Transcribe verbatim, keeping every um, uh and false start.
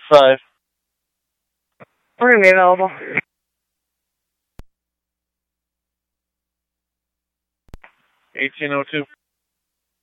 Five. We're going to be available. eighteen oh two.